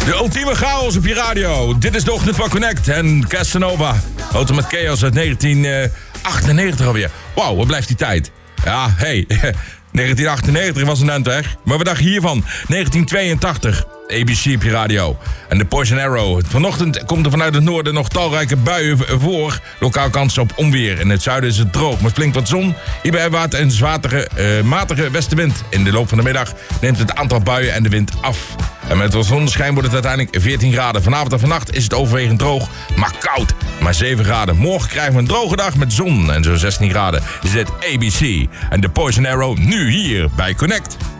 De ultieme chaos op je radio. Dit is de ochtend van Connect en Casanova. Auto met Chaos uit 1998 alweer. Wauw, wat blijft die tijd? Ja, hey, 1998 was een eind weg. Maar we dachten hiervan, 1982. ABC op je radio. En de Poison Arrow. Vanochtend komt er vanuit het noorden nog talrijke buien voor. Lokaal kans op onweer. In het zuiden is het droog met flink wat zon. Hierbij waait een matige westenwind. In de loop van de middag neemt het aantal buien en de wind af. En met wat zonneschijn wordt het uiteindelijk 14 graden. Vanavond en vannacht is het overwegend droog, maar koud. Maar 7 graden. Morgen krijgen we een droge dag met zon en zo'n 16 graden. Is dit ABC en de Poison Arrow nu hier bij Connect.